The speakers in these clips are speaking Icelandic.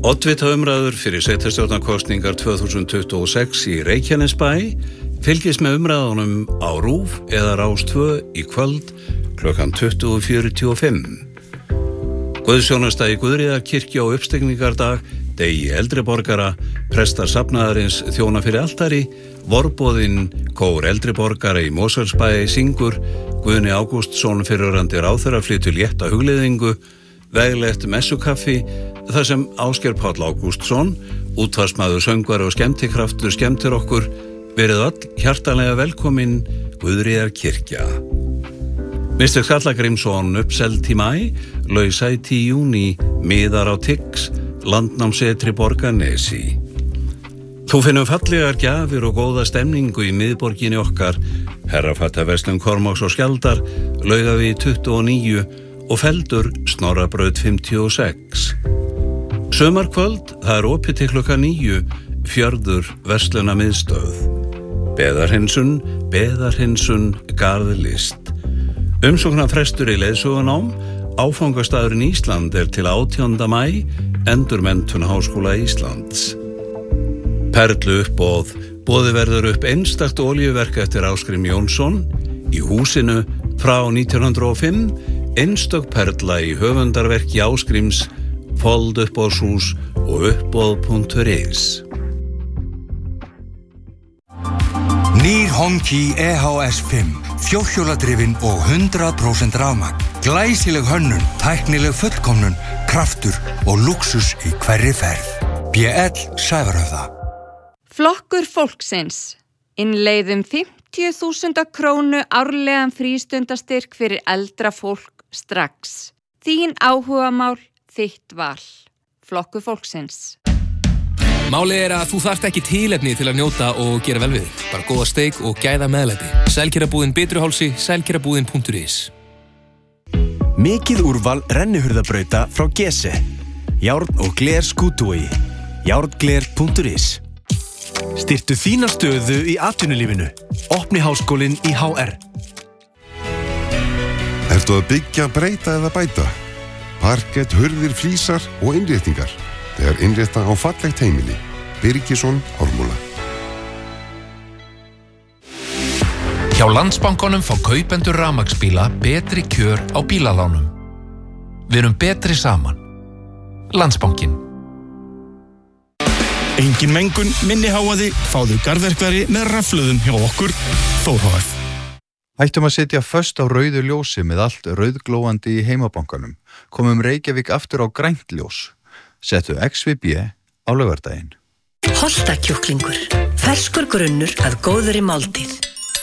Oddvitaumræður fyrir sveitarstjórnarkosningar 2026 í Reykjanesbæ fylgist með umræðunum á RÚV eða Rás 2 í kvöld klukkan 20:45. Guðsþjónusta í Guðríðarkirkju á uppstigningardag, degi eldri borgara, prestar safnaðarins þjóna fyrir altari, vorboðinn kór eldri borgara í Mosfellsbæ syngur, Guðni Ágústsson fyrrverandi ráðherra flytur létta hugleiðingu, veglegt messukaffi, þar sem Ásgeir Páll Ágústsson, útvarpsmaður, söngvari og skemmtikraftur skemmtir okkur, verið öll hjartanlega velkomin Guðríðarkirkja. Mr. Skalla Grímsson uppselt í maí, laus sæti í júní, miðar á Tix, landnámsetri Borgarnesi. Þú finnum fallegar gjafir og góða stemningu í miðborginni okkar, Herrafattaverslun Kormáks og Skjaldar, Laugavegi 29 og Feldur Snorrabraut 56. Sumarkvöld, það opið til klukkan 9, Fjörður verslunarmiðstöð. Beðarhinsun, garðlist. Umsóknarfrestur í leiðsögunám, áfangastaðurinn Ísland til 18. maí, Endurmenntun Háskóla Íslands. Perlu uppboð, boðið verður upp einstakt olíuverk eftir Ásgrím Jónsson, í húsinu frá 1905, einstök perla í höfundarverki Ásgríms, fold uppboðshús og uppboð.is. Nýr Honki EHS 5, fjórhjóladrifin og 100% rafmagn. Glæsileg hönnun, tæknileg fullkomnun, kraftur og lúxus í hverri ferð. BL Sævarhöfða. Flokkur fólksins. Innleiðum 50.000 krónu árlegan frístundastyrk fyrir eldra fólk strax. Þín áhugamál, þitt val. Flokkur fólksins. Málið að þú þarft ekki tilefni til að njóta og gera vel við. Bara góða steik og gæða meðlæti. Selkerabúðin Bitruhálsi, selkerabúðin.is. Mikið úrval rennihurðabrauta frá Gese. Járn og gler skútuvogi. Járngler.is. Styrktu þína stöðu í atvinnulífinu. Opni háskólinn í HR. Ertu að byggja, breyta eða bæta? Parkett, hurðir, flísar og innréttingar. Þegar innrétta á fallegt heimili. Birgisson, Ármúla. Hjá Landsbankanum fá kaupendur rafmagnsbíla betri kjör á bílalánum. Við erum betri saman. Landsbankinn. Engin mengun, minni háaði, fáðu garðverkfæri með rafhlöðum hjá okkur, Þór HF. Hættum að setja föst á rauðu ljósi með allt rauðglóandi í heimabankanum. Komum Reykjavík aftur á grænt ljós. Settu XVB á laugardaginn. Holtakjúklingur. Ferskur grunnur að góðri máltíð.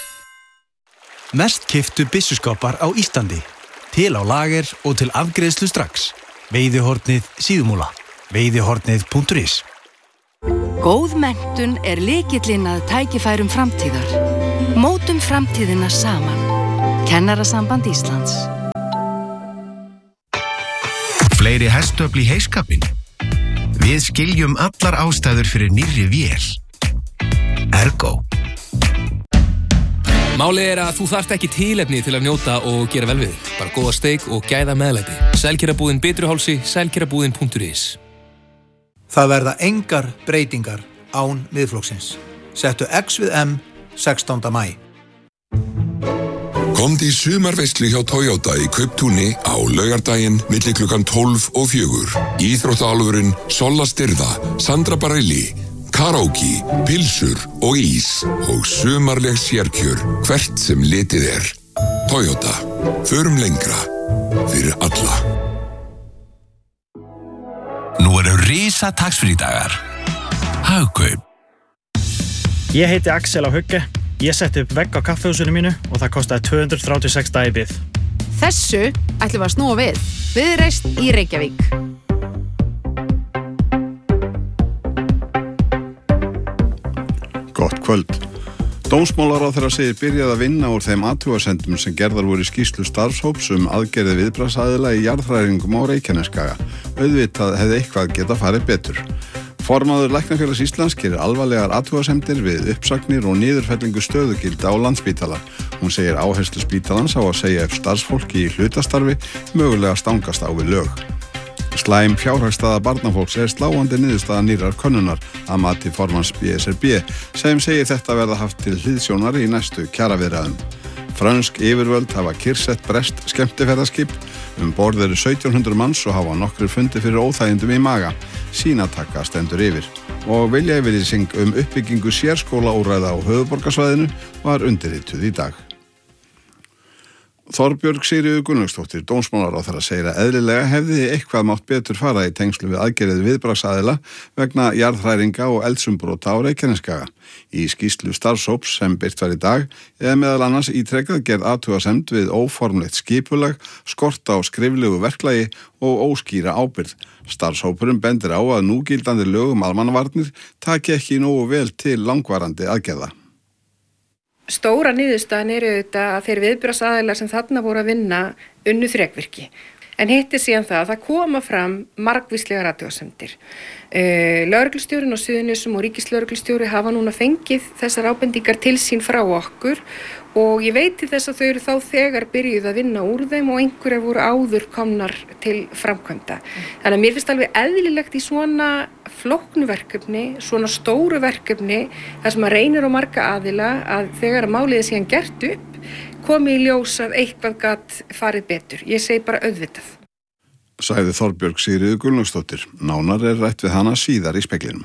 Mest keyptu byssuskápar á Íslandi. Til á lager og til afgreiðslu strax. Veiðihornið Síðumúla. Veiðihornið.is. Góð menntun lykillinn að tækifærum framtíðar. Mótum framtíðina saman. Kennarasamband Íslands. Fleiri hestöfl í heyskapinn. Við skiljum allar ástæður fyrir nýrri vél. Ergo. Málið að þú þarft ekki tilefni til að njóta og gera vel við. Bara góða steik og gæða meðlæti. Selkerabúðin Bitruhálsi, selkerabúðin.is. Það verða engar breytingar án Miðflokksins. Settu X við M 16. maí. Komdu í sumarveislu hjá Toyota í Kauptúni á laugardaginn milli klukkan 12 og 4. Íþróttaálfurinn Solla Styrða, Sandra Bareilly, karaoke, pilsur og ís og sumarleg sérkjör hvert sem litið Toyota. Förum lengra fyrir alla. Nú eru risa taxfree-dagar. Hagkaup. Ég heiti Axel á Hugge. Ég setti upp vegg á kaffihúsinu mínu og það kostaði 236 dagi bið. Þessu ætlum við að snúa við. Viðreisn í Reykjavík. Gott kvöld. Dómsmálaráðherra segir byrjað að vinna úr þeim athugasemdum sem gerðar voru í skýrslu starfshóps aðgerðir viðbragðsaðila í jarðhræringum á Reykjanesskaga. Auðvitað hefði eitthvað getað farið betur. Formaður Læknafélags Íslands gerir alvarlegar athugasemdir við uppsagnir og niðurfellingu stöðugilda á Landspítala. Hún segir áherslu spítalans á að segja upp starfsfólki í hlutastarfi mögulega stangast á við lög. Slæm fjárhagsstaða barnafólks sláandi niðurstaða nýrrar könnunar að mati formanns BSRB sem segir þetta verða haft til hliðsjónar í næstu kjaraviðræðum. Frönsk yfirvöld hafa kyrrsett breskt skemmtiferðaskip, borð eru 1700 manns og hafa nokkrir fundi fyrir óþægindum í maga. Sýnataka stendur yfir og viljayfirlýsing uppbyggingu sérskólaúrræða á höfuðborgarsvæðinu var undirrituð í dag. Þorbjörg Sigríður Gunnlaugsdóttir, dómsmálaráðherra, segir að eðlilega hefði eitthvað mátt betur fara í tengslu við aðgerðið viðbragðsaðila vegna jarðhræringa og eldsumbrota á Reykjanesskaga. Í skýrslu starfshóps sem birt var í dag meðal annars ítrekað gerð athugasemd við óformlegt skipulag, skort á skriflegu verklagi og óskýra ábyrgð. Starfshópurinn bendir á að núgildandi lög almannavarnir taki ekki nógu vel til langvarandi aðgerða. Stóra niðurstaðan auðvitað að þeir viðbragðsaðilar sem þarna voru að vinna unnu þrekvirki. En hitt síðan það koma fram margvíslegar athugasemdir. Lögreglustjórinn á Suðurnesjum og ríkislögreglustjóri hafa núna fengið þessar ábendingar til sín frá okkur og ég veit til þess að þau eru þá þegar byrjuð að vinna úr þeim og einhverjar voru áður komnar til framkvæmda. Þannig að mér finnst alveg eðlilegt í svona flóknu verkefni, svona stóru verkefni, þar sem að reynir á marga aðila að þegar að málið er síðan gert upp, komi í ljós að eitthvað gat farið betur. Ég segi bara auðvitað. Sagði Þorbjörg Sigríður Gunnlaugsdóttir. Nánar rætt við hana síðar í speglinum.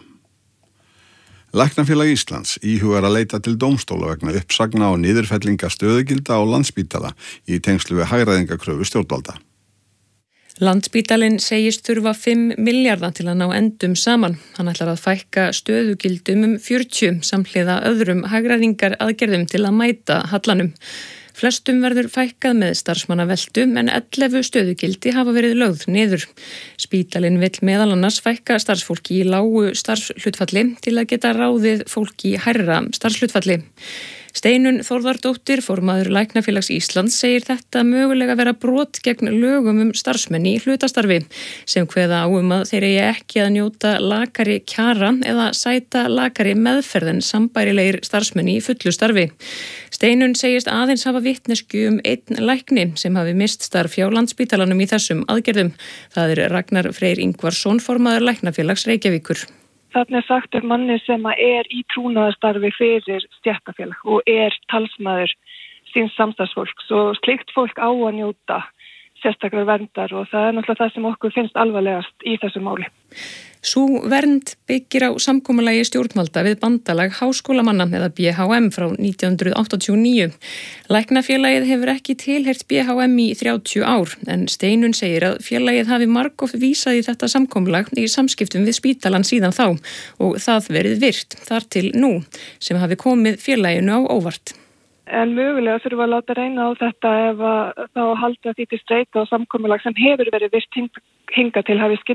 Læknafélag Íslands íhugar að leita til dómstóla vegna uppsagna og niðurfellinga stöðugilda á Landspítala í tengslu við hagræðingakröfu stjórnvalda. Landspítalinn segist þurfa 5 milljarða til að ná endum saman. Hann ætlar að fækka stöðugildum 40 samhliða öðrum hagræðingar aðgerðum til að mæta hallanum. Flestum verður fækkað með starfsmannaveltu en 11 stöðugildi hafa verið lögð niður. Spítalinn vill meðal annars fækka starfsfólki í lágu starfshlutfalli til að geta ráðið fólki í hærra starfshlutfalli. Steinunn Þórðardóttir, formaður Læknafélags Íslands, segir þetta mögulega vera brot gegn lögum starfsmenn í hlutastarfi sem kveða á að þeir eigi ekki að njóta lakari kjara eða sæta lakari meðferð en sambærilegir starfsmenn í fullu starfi. Steinunn segist aðeins hafa vitneskju einn lækni sem hafi mist starf hjá Landspítalanum í þessum aðgerðum. Það Ragnar Freyr Ingvarsson, formaður Læknafélags Reykjavíkur. Þarna sagt manni sem í trúnaðarstarfi fyrir stéttarfélag og talsmaður síns samstarfsfólks og slíkt fólk á að njóta sérstaklega verndar og það náttúrulega það sem okkur finnst alvarlegast í þessu máli. Sú vernd byggir á samkomulagi stjórnvalda við bandalag háskólamanna eða BHM frá 1989. Læknafélagið hefur ekki tilheyrt BHM í 30 ár en Steinunn segir að félagið hafi margoft vísað í þetta samkomulag í samskiptum við spítalann síðan þá og það verið virt þar til nú sem hafi komið félaginu á óvart. En mögulega þurfum við að láta reyna á þetta ef þá halda því til streita og samkomulag sem hefur verið virt hingað til hafi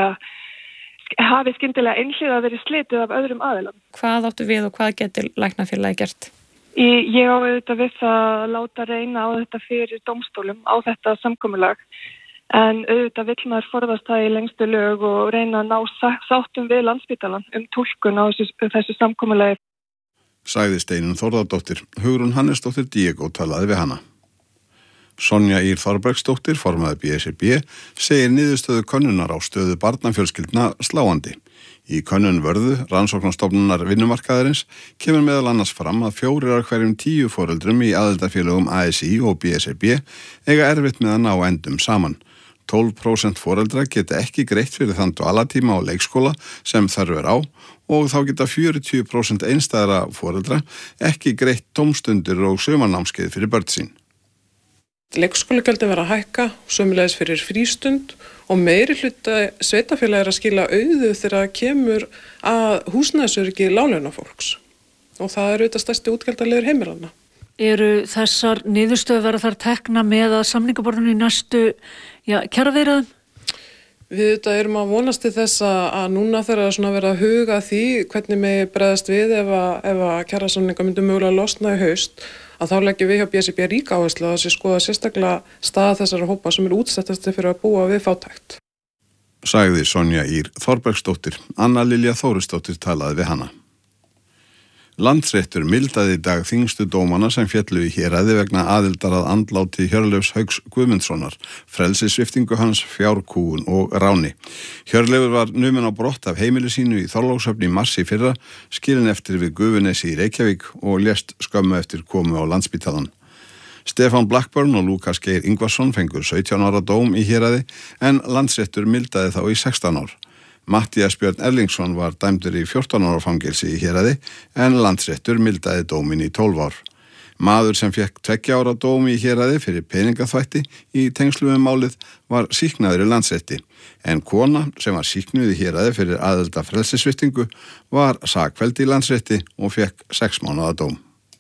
skyndilega einhliða verið slitið af öðrum aðilum. Hvað áttu við og hvað getur Læknafélagið gert? Ég á auðvitað við að láta reyna á þetta fyrir dómstólum á þetta samkomulag en auðvitað vill maður forðast það í lengstu lög og reyna að ná sáttum við Landspítalann túlkun á þessu samkomulagi. Sagði Steinunn Þórðardóttir. Hugrún Hannesdóttir Diego talaði við hana. Sonja Ýr Þorbergsdóttir, formaður BSRB, segir niðurstöðu könnunar á stöðu barnafjölskyldna sláandi. Í könnun Vörðu, rannsóknarstofnunar vinnumarkaðarins, kemur meðal annars fram að 4 af hverjum 10 foreldrum í aðildarfélögum ASÍ og BSRB eiga erfitt með að ná endum saman. 12% foreldra geta ekki greitt fyrir þann dvalartíma á leikskóla sem þörf á og þá geta 40% einstæðra foreldra ekki greitt tómstundir og sumarnámskeið fyrir börn sín. Leikskólagjöldin verða að hækka, sömulegis fyrir frístund og meiri hluta sveitarfélag að skila auðu þegar kemur að húsnæðisöryggi láglaunafólks og það auðvitað stærsti útgjaldaliður heimilanna. Eru þessar niðurstöður verða þar tekna með að samningaborðinu í næstu kjaraviðræðum? Við auðvitað erum að vonast til þess að núna þegar svona verða að huga því hvernig megi bregðast við ef að kjarasamningar myndu mögulega losna í haust að þá leggjum við hjá BSRB ríka áherslu að þessi skoða sérstaklega staða þessara hópa sem eru útsettasti fyrir að búa við fátækt. Sagði Sonja Ýr Þorbergsdóttir. Anna Lilja Þórisdóttir talaði við hana. Landsréttur mildaði í dag þyngstu dómana sem féllu í héraði vegna aðildar að andláti Hjörleifs Hauks Guðmundssonar, frelsissviptingu hans, fjárkúgun og ráni. Hjörleifur var numinn á brott af heimili sínu í Þorlákshöfn í mars í fyrra, skilinn eftir við Gufunesi í Reykjavík og lést skömmu eftir komu á Landspítalann. Stefán Blackburn og Lúkas Geir Ingvarsson fengur 17 ára dóm í héraði en Landsréttur mildaði þá í 16 ár. Matthías Björn Erlingsson var dæmdur í 14 ára fangelsi í héraði en Landsréttur mildaði dóminn í 12 ár. Maður sem fekk 2 ára dóm í héraði fyrir peningaþvætti í tengslu við málið var sýknaður í Landsrétti en kona sem var sýknuð í héraði fyrir aðelda frelsissviptingu var sakfelld í Landsrétti og fekk 6 mánaða dóm.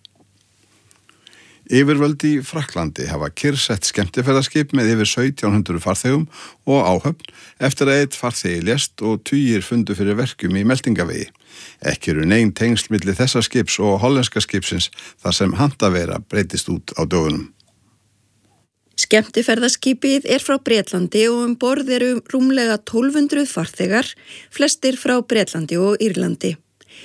Yfirvöld í Frakklandi hafa kyrrsett skemmtiferðaskip með yfir 1700 farþegum og áhöfn eftir að 1 farþegi lést og tugir fundu fyrir verkjum í meltingavegi. Ekki eru nein tengsl milli þessa skips og hollenska skipsins þar sem handaveira breytist út á dögunum. Skemmtiferðaskipið frá Bretlandi og borð eru rúmlega 1200 farþegar, flestir frá Bretlandi og Írlandi.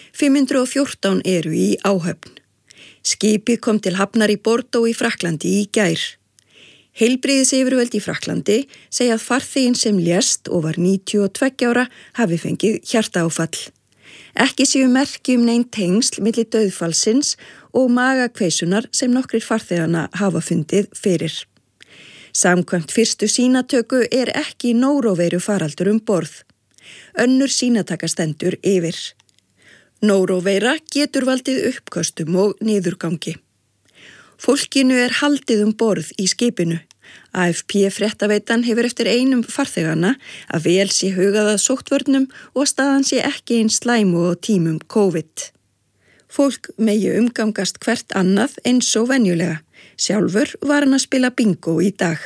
514 eru í áhöfn. Skipið kom til hafnar í Bordeaux í Frakklandi í gær. Heilbrigðisyfirvöld í Frakklandi segja að farþeginn sem lést og var 92 ára hafi fengið hjartaáfall. Ekki séu merki nein tengsl milli dauðfallsins og magakveisunar sem nokkrir farþegana hafa fundið fyrir. Samkvæmt fyrstu sýnatöku ekki nóróveiru faraldur borð. Önnur sýnataka stendur yfir. Nóróveira getur valdið uppköstum og niðurgangi. Fólkinu haldið borð í skipinu. AFP fréttaveitan hefur eftir einum farþegana að vel sé hugað að sóttvörnum og staðan sé ekki eins slæmu á tímum COVID. Fólk megi umgangast hvert annað eins og venjulega. Sjálfur var hann að spila bingo í dag.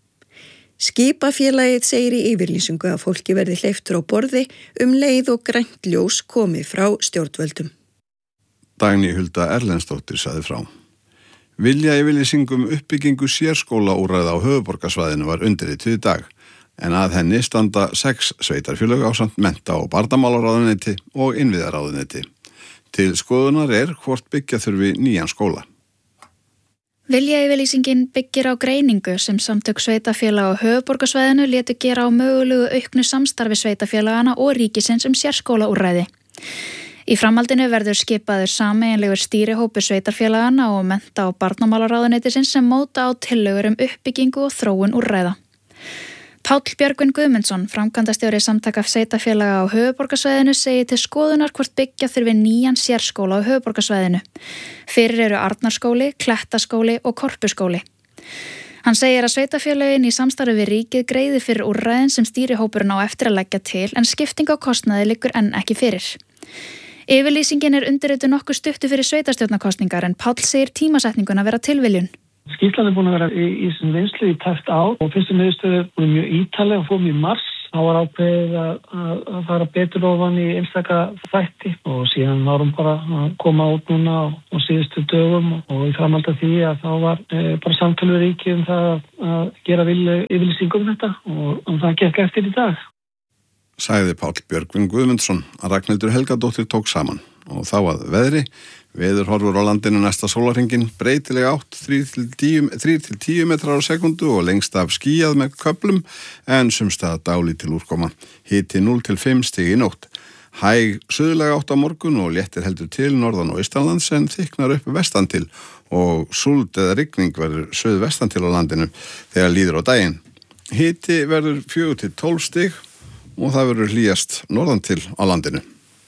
Skipafélagið segir í yfirlýsingu að fólki verði hleyptur á borði leið og grænt ljós komið frá stjórnvöldum. Dagný Hulda Erlendsdóttir sagði frá. Viljayfirlýsingum uppbyggingu sérskólaúrræða á höfuðborgarsvæðinu var undirrituð í dag, en að henni standa 6 sveitarfélög ásamt mennta- og barnamálaráðuneyti og innviðaráðuneyti. Til skoðunar hvort byggja þurfi nýjan skóla. Viljayfirlýsingin byggir á greiningu sem samtök sveitafélaga á höfuðborgarsvæðinu létu gera á mögulegu auknu samstarfi sveitafélagana og ríkisins sérskólaúrræði. Í framhaldinu verður skipaður sameiginlegur stýrihópur sveitarfélagana og mennta- og barnamálaráðuneytisins sem móta á tillögur uppbyggingu og þróun úrræða. Páll Björgvin Guðmundsson, framkvæmdastjóri samtaka sveitafélaga á höfuðborgarsvæðinu, segir til skoðunar hvort byggja þurfi nýjan sérskóla á höfuðborgarsvæðinu. Fyrir eru Arnarskóli, Klettaskóli og Korpuskóli. Hann segir að sveitafélögin í samstarfi við ríkið greiði fyrir úrræðin sem stýrihópurinn á eftir að leggja til en skipting á kostnaði liggur enn ekki fyrir. Yfirlýsingin undirrituð nokkuð stuttu fyrir sveitarstjórnarkosningar en Páll segir tímasetninguna vera tilviljun. Skýrslan búin að vera í sem vinslu í tæft ár og fyrstu niðurstöður voru mjög ítalega og fórum í mars. Þá var ákveðið að fara betur ofan í einstaka þætti og síðan varum bara að koma út núna á síðustu dögum og í framhald af því að þá var bara samtal við ríkið það að gera yfirlýsingu þetta og það gekk eftir í dag. Sagði Páll Björgvin Guðmundsson að Ragnhildur Helgadóttir tók saman og þá að veðri. Veðurhorfur á landinu næsta sólarhringinn, breytileg átt 3-10 metrar á sekundu og lengst af skýjað með köflum en sumstað dálítil úrkoma. Hiti 0-5 stig í nótt. Hæg suðlæg átt á morgun og léttir heldur til norðan og austanlands en þykknar upp vestan til og súld eða rigning verður suðvestan til á landinu þegar líður á daginn. Hiti verður 4-12 stig og það verður hlýjast norðan til á landinu.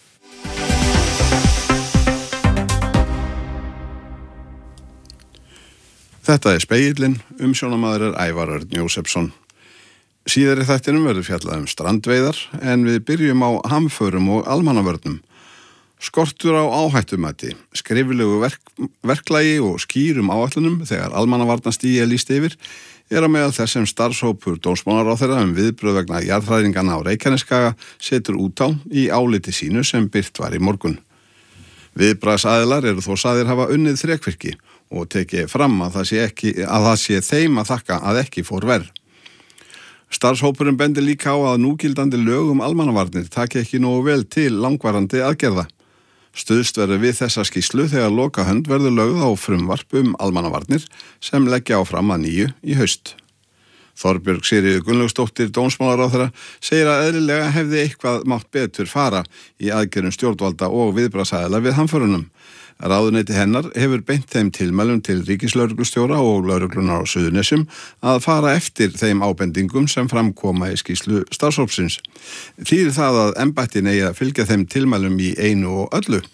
Þetta Spegillinn, umsjónamaður Ævar Örn Jósefsson. Síðar í þættinum verður fjallað strandveiðar en við byrjum á hamförum og almannavörnum. Skortur á áhættumati, skriflegu verklagi og skýrum áætlunum þegar almannavarnastigi lýst yfir á meðal þess sem starfshópur dómsmálaráðherra viðbrögð vegna jarðhræringanna á Reykjaneskaga setur út á í áliti sínu sem birt var í morgun. Viðbragðsaðilar þó sagðir hafa unnið þrekvirki og tekið fram að það sé þeim að þakka að ekki fór verr. Starfshópurinn bendir líka á að núgildandi lög almannavarnir taki ekki nógu vel til langvarandi aðgerða. Stuðst verður við þessa skýrslu þegar lokahönd verður lögð á frumvarp almannavarnir sem leggja áfram að nýju í haust. Þorbjörg Sigríður Gunnlaugsdóttir dómsmálaráðherra segir að eðlilega hefði eitthvað mátt betur fara í aðgerðum stjórnvalda og viðbragðsaðila við hamförunum. Ráðuneyti hennar hefur beint þeim tilmælum til ríkislögreglustjóra og lögreglunar á Suðurnesjum að fara eftir þeim ábendingum sem framkoma í skýrslu starfshópsins. Þýðir það að embættin eigi að fylgja þeim tilmælum í einu og öllu?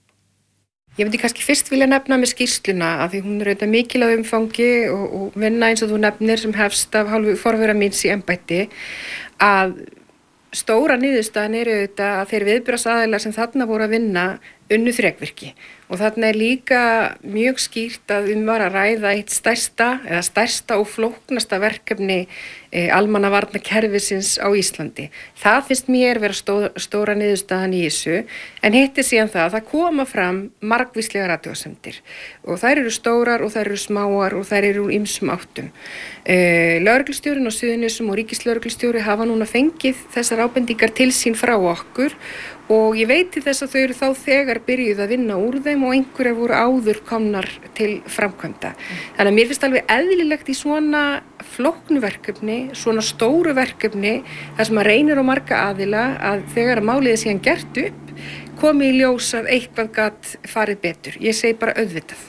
Ég myndi kannski fyrst vilja nefna með skýrsluna að því hún auðvitað mikil á umfangi og vinna eins og þú nefnir sem hefst af hálfu forvera míns í embætti að stóra niðurstaðan auðvitað að þeir viðbragðsaðilar sem þarna voru að vinna unnu þrekvirki og þarna líka mjög skýrt að var að ræða eitt stærsta og flóknasta verkefni almannavarnakerfisins á Íslandi. Það finnst mér vera stóra niðurstaðan í þessu en hitt síðan það koma fram margvíslegar athugasemdir og þær eru stórar og þær eru smáar og þær eru úr ýmsum áttum. Lögreglustjórinn á Suðurnesjum og ríkislögreglustjóri hafa núna fengið þessar ábendingar til sín frá okkur og ég veit til þess að þau eru þá þegar byrjuð að vinna úr þeim og einhverjar voru áður komnar til framkvæmda. Þannig að mér finnst alveg eðlilegt í svona flóknu verkefni, svona stóru verkefni, þar sem að reynir á marga aðila að þegar að málið síðan gert upp, komi í ljós að eitthvað gat farið betur. Ég segi bara auðvitað.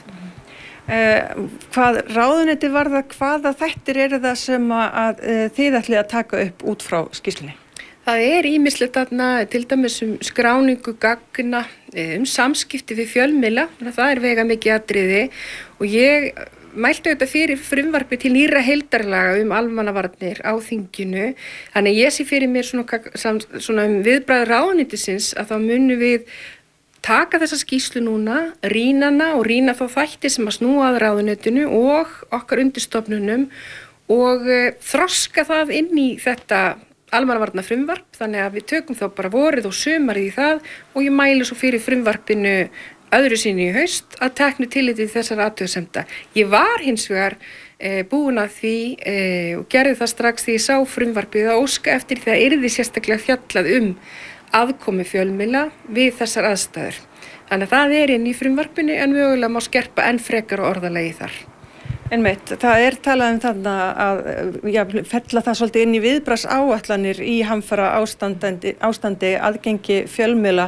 Hvað ráðuneyti varða, hvaða þættir eru það sem að þið ætlið að taka upp út frá skýrslunni? Það ýmislegt þarna, til dæmis skráningu gagna, samskipti við fjölmiðla, það vega mikið atriði og ég mælti auðvitað fyrir frumvarpi til nýrra heildarlaga almannavarnir á þinginu, þannig ég sé fyrir mér svona viðbragð ráðuneytisins að þá munum við taka þessa skýrslu núna, rýna hana og rýna þá þætti sem að snúa að ráðuneytinu og okkar undirstofnunum og þroska það inn í þetta almannavarna frumvarp, þannig að við tökum þá bara vorið og sumarið í það og ég mæli svo fyrir frumvarpinu öðru sinni í haust að teknu tilliti þessar athugasemda. Ég var hins vegar búin að því og gerði það strax því ég sá frumvarpið að óska eftir því að yrði sérstaklega fjallað aðkomu fjölmiðla við þessar aðstæður. Þannig að það inn í frumvarpinu en mögulega má skerpa enn frekar orðalagi þar. Einmitt, það talað þarna að fella það svolítið inn í viðbragðsáætlanir í hamfara ástandi aðgengi fjölmiðla.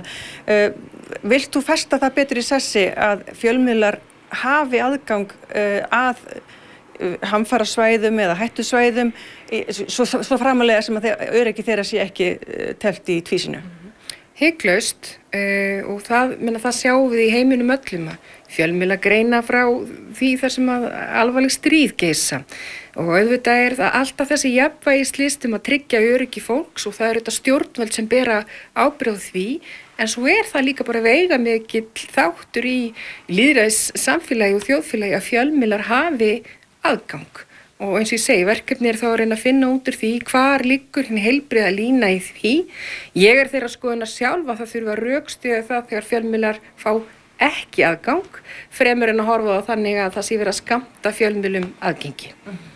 Vilt þú festa það betur í sessi að fjölmiðlar hafi aðgang að hamfarasvæðum eða hættusvæðum svo framalega sem að öryggi þeirra sé ekki teflt í tvísinu? Hygglust og það sjáum við í heiminum öllum að fjölmiðlar greina frá því þar sem að alvarleg stríð geisa og auðvitað það alltaf þessi jafnvægislist að tryggja öryggi fólks og það þetta stjórnvöld sem bera ábyrgð á því en svo það líka bara veigamikill þáttur í lýðræðissamfélagi og þjóðfélagi að fjölmiðlar hafi aðgang. Og eins og ég segi, verkefni þá að reyna að finna út úr því hvar liggur hin heilbrigða lína í því. Ég þeirra skoðunar sjálf að það þurfa að rökstyðja það þegar fjölmiðlar fá ekki aðgang, fremur en að horfa á þannig að það sé verið að skammta fjölmiðlum aðgengi.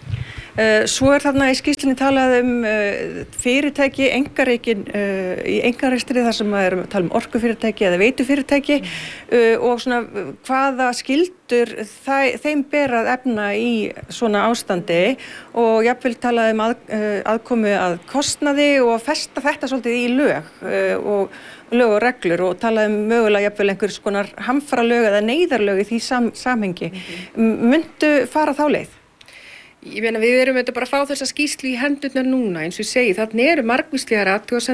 Svo þarna í skýrslunni talað fyrirtæki, einkareikin í einkarekstri þar sem að tala orkufyrirtæki eða veitufyrirtæki og svona hvaða skyldur þeim ber að efna í svona ástandi og jafnvel talað aðkomu að kostnaði og festa þetta svolítið í lög og reglur og talað mögulega jafnvel einhvers konar hamfaralög eða neyðarlög í því samhengi. Myndu fara þá leið? Ég meina við erum bara að fá þessa skýrslu í hendurnar núna eins og ég segi, þarna eru margvíslegar athugasemdir